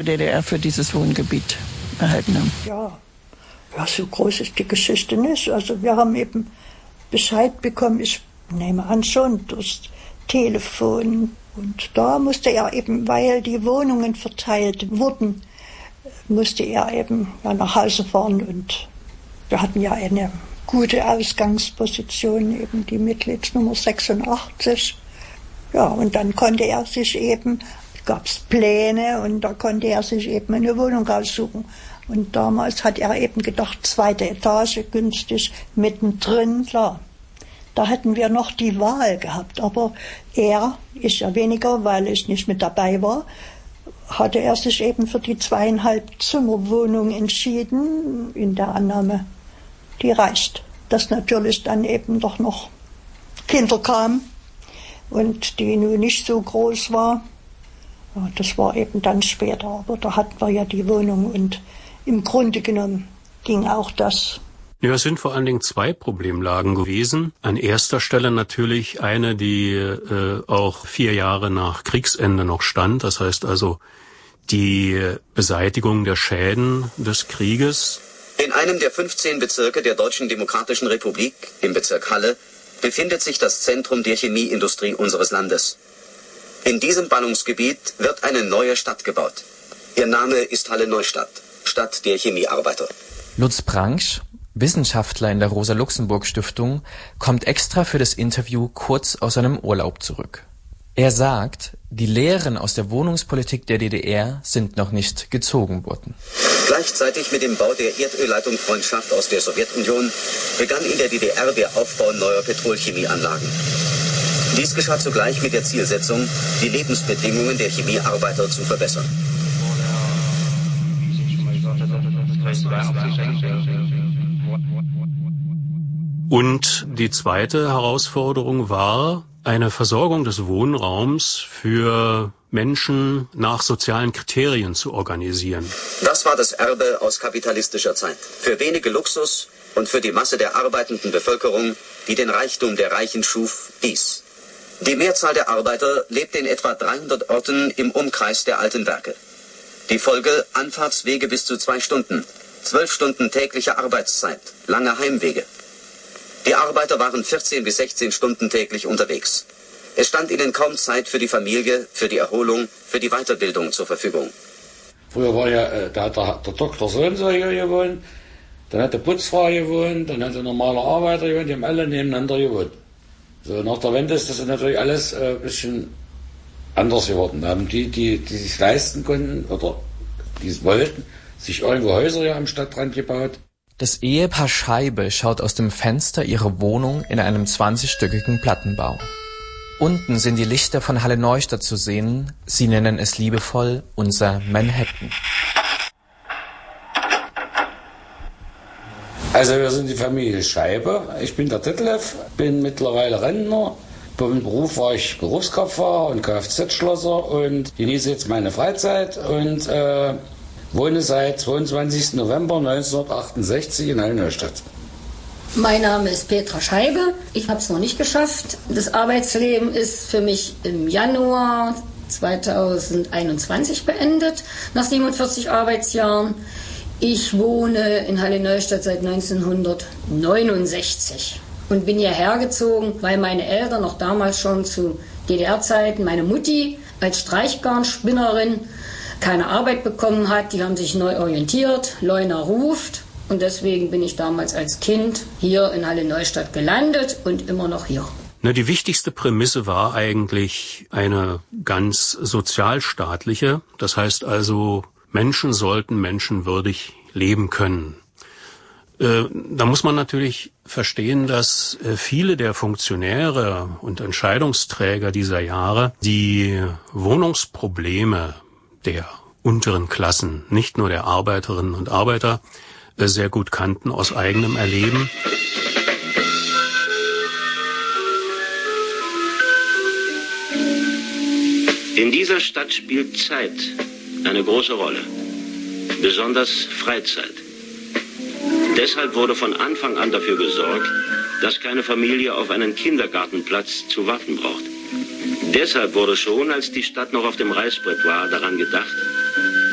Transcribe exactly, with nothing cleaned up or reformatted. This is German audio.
D D R für dieses Wohngebiet erhalten haben. Ja, ja, so groß ist die Geschichte nicht. Also wir haben eben Bescheid bekommen, ich nehme an schon, durchs Telefon. Und da musste er eben, weil die Wohnungen verteilt wurden, musste er eben ja, nach Hause fahren. Und wir hatten ja eine gute Ausgangsposition, eben die Mitgliedsnummer sechsundachtzig. Ja, und dann konnte er sich eben, gab es Pläne und da konnte er sich eben eine Wohnung raussuchen. Und damals hat er eben gedacht, zweite Etage, günstig, mittendrin, klar. Da hätten wir noch die Wahl gehabt, aber er, ich ja weniger, weil ich nicht mit dabei war, hatte er sich eben für die zweieinhalb Zimmerwohnung entschieden, in der Annahme, die reicht. Dass natürlich dann eben doch noch Kinder kamen und die nun nicht so groß war. Ja, das war eben dann später, aber da hatten wir ja die Wohnung und im Grunde genommen ging auch das. Ja, es sind vor allen Dingen zwei Problemlagen gewesen. An erster Stelle natürlich eine, die äh, auch vier Jahre nach Kriegsende noch stand. Das heißt also die Beseitigung der Schäden des Krieges. In einem der fünfzehn Bezirke der Deutschen Demokratischen Republik, im Bezirk Halle, befindet sich das Zentrum der Chemieindustrie unseres Landes. In diesem Ballungsgebiet wird eine neue Stadt gebaut. Ihr Name ist Halle Neustadt, Stadt der Chemiearbeiter. Lutz Branch, Wissenschaftler in der Rosa-Luxemburg-Stiftung, kommt extra für das Interview kurz aus seinem Urlaub zurück. Er sagt, die Lehren aus der Wohnungspolitik der D D R sind noch nicht gezogen worden. Gleichzeitig mit dem Bau der Erdölleitung Freundschaft aus der Sowjetunion begann in der D D R der Aufbau neuer Petrolchemieanlagen. Dies geschah zugleich mit der Zielsetzung, die Lebensbedingungen der Chemiearbeiter zu verbessern. Und die zweite Herausforderung war, eine Versorgung des Wohnraums für Menschen nach sozialen Kriterien zu organisieren. Das war das Erbe aus kapitalistischer Zeit. Für wenige Luxus und für die Masse der arbeitenden Bevölkerung, die den Reichtum der Reichen schuf, dies. Die Mehrzahl der Arbeiter lebte in etwa dreihundert Orten im Umkreis der alten Werke. Die Folge: Anfahrtswege bis zu zwei Stunden, zwölf Stunden tägliche Arbeitszeit, lange Heimwege. Die Arbeiter waren vierzehn bis sechzehn Stunden täglich unterwegs. Es stand ihnen kaum Zeit für die Familie, für die Erholung, für die Weiterbildung zur Verfügung. Früher war ja, äh, da hat der, der Doktor so und so hier gewohnt, dann hat der Putzfrau gewohnt, dann hat der normale Arbeiter gewohnt, die haben alle nebeneinander gewohnt. So, nach der Wende ist das natürlich alles ein äh, bisschen anders geworden. Da haben die, die, die sich leisten konnten oder die es wollten, sich irgendwo Häuser hier am Stadtrand gebaut. Das Ehepaar Scheibe schaut aus dem Fenster ihrer Wohnung in einem zwanzigstöckigen Plattenbau. Unten sind die Lichter von Halle Neustadt zu sehen. Sie nennen es liebevoll unser Manhattan. Also wir sind die Familie Scheibe. Ich bin der Detlef, bin mittlerweile Rentner. Im Beruf war ich Berufskraftfahrer und Kfz-Schlosser und genieße jetzt meine Freizeit und äh, wohne seit zweiundzwanzigsten November neunzehnhundertachtundsechzig in Halle Neustadt. Mein Name ist Petra Scheibe. Ich habe es noch nicht geschafft. Das Arbeitsleben ist für mich im Januar zweitausendeinundzwanzig beendet, nach siebenundvierzig Arbeitsjahren. Ich wohne in Halle Neustadt seit neunzehnhundertneunundsechzig und bin hierher gezogen, weil meine Eltern noch damals schon zu D D R-Zeiten, meine Mutti als Streichgarnspinnerin keine Arbeit bekommen hat. Die haben sich neu orientiert, Leuna ruft. Und deswegen bin ich damals als Kind hier in Halle Neustadt gelandet und immer noch hier. Na, die wichtigste Prämisse war eigentlich eine ganz sozialstaatliche. Das heißt also, Menschen sollten menschenwürdig leben können. Äh, da muss man natürlich verstehen, dass äh, viele der Funktionäre und Entscheidungsträger dieser Jahre die Wohnungsprobleme der unteren Klassen, nicht nur der Arbeiterinnen und Arbeiter, äh, sehr gut kannten aus eigenem Erleben. In dieser Stadt spielt Zeit eine große Rolle, besonders Freizeit. Deshalb wurde von Anfang an dafür gesorgt, dass keine Familie auf einen Kindergartenplatz zu warten braucht. Deshalb wurde schon, als die Stadt noch auf dem Reißbrett war, daran gedacht,